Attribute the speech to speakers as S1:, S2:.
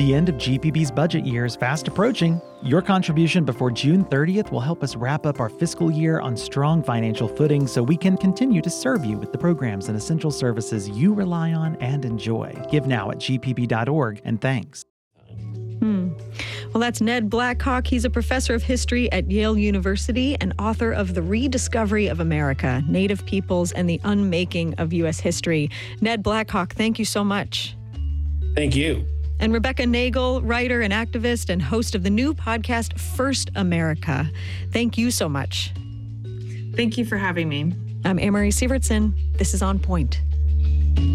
S1: The end of GPB's budget year is fast approaching. Your contribution before June 30th will help us wrap up our fiscal year on strong financial footing so we can continue to serve you with the programs and essential services you rely on and enjoy. Give now at gpb.org, and thanks.
S2: Well, that's Ned Blackhawk. He's a professor of history at Yale University and author of The Rediscovery of America, Native Peoples and the Unmaking of U.S. History. Ned Blackhawk, thank you so much.
S3: Thank you.
S2: And Rebecca Nagel, writer and activist and host of the new podcast, First America. Thank you so much.
S4: Thank you for having me.
S2: I'm Anne-Marie Sievertson. This is On Point.